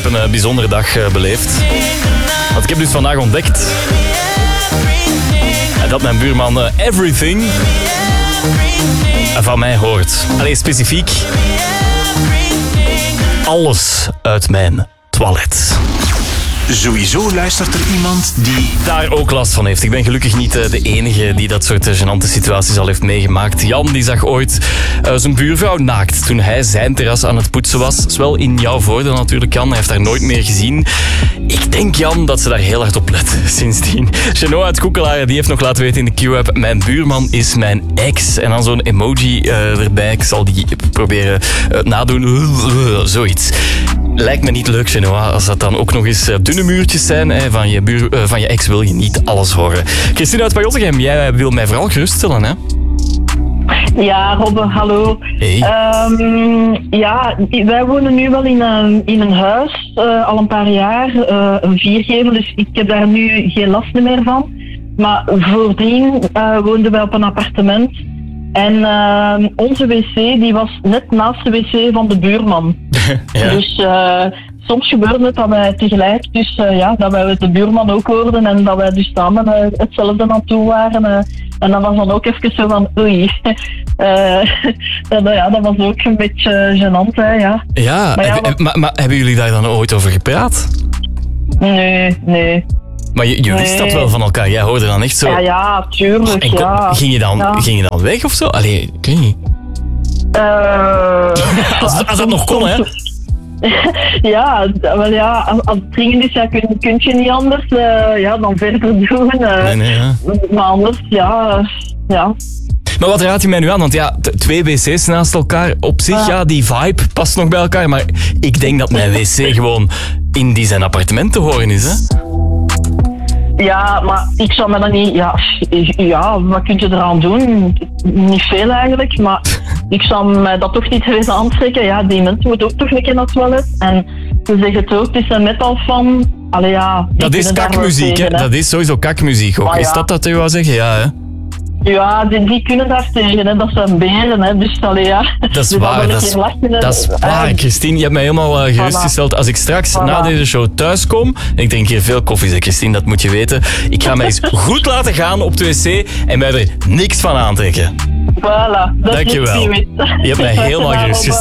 een bijzondere dag beleefd. Want ik heb dus vandaag ontdekt dat mijn buurman everything van mij hoort. Allee, specifiek alles uit mijn toilet. Sowieso luistert er iemand die daar ook last van heeft. Ik ben gelukkig niet de enige die dat soort gênante situaties al heeft meegemaakt. Jan die zag ooit zijn buurvrouw naakt toen hij zijn terras aan het poetsen was. Zowel in jouw voordeel natuurlijk, Jan. Hij heeft haar nooit meer gezien. Ik denk, Jan, dat ze daar heel hard op let sindsdien. Genoa uit Koekelaar die heeft nog laten weten in de Q-app: mijn buurman is mijn ex. En dan zo'n emoji erbij. Ik zal die proberen nadoen. Zoiets. Lijkt me niet leuk, Genoa, als dat dan ook nog eens dunne muurtjes zijn. Van je ex wil je niet alles horen. Christine uit Pajottegem, jij wil mij vooral geruststellen, hè? Ja, Robbe, hallo. Hey. Wij wonen nu wel in een huis, al een paar jaar, een viergevel, dus ik heb daar nu geen last meer van. Maar voordien woonden wij op een appartement en onze wc die was net naast de wc van de buurman. Ja. Dus soms gebeurde het dat wij tegelijk, dat wij de buurman ook hoorden en dat wij dus samen hetzelfde aan toe waren. En dat was dan ook even zo van oei. Dat was ook een beetje gênant, hè, ja. Ja, maar hebben jullie daar dan ooit over gepraat? Nee. Maar je wist dat wel van elkaar, jij hoorde dan echt zo... Ja, tuurlijk, en ging je dan weg of zo? Allee, ik weet niet. Als dat nog kon, hè? Als het dringend is, kun je niet anders dan verder doen. Nee, ja. Maar anders, ja. Maar wat raad je mij nu aan? Want ja, 2 wc's naast elkaar, op zich, die vibe past nog bij elkaar. Maar ik denk dat mijn wc gewoon in zijn appartement te horen is, hè? Ja, maar ik zou me dan niet... Ja, wat kun je eraan doen? Niet veel eigenlijk, maar ik zou me dat toch niet eens aantrekken. Ja, die mensen moeten ook toch een keer naar het toilet. En ze zeggen het ook, het is een metal van... Allee, ja... Dat is kakmuziek, hè? Dat is sowieso kakmuziek ook. Is dat je wou zeggen? Ja, hè? Ja, die kunnen daar tegen, hè. Dat zijn beren, hè. Dus allee, ja. Dat is waar, dat is waar, Christine. Je hebt mij helemaal gerustgesteld. Als ik straks na deze show thuis kom, en ik drink hier veel koffie, zeg Christine, dat moet je weten. Ik ga mij eens goed laten gaan op de wc en mij er niks van aantrekken. Voilà. Dankjewel. Je hebt mij helemaal gerustgesteld.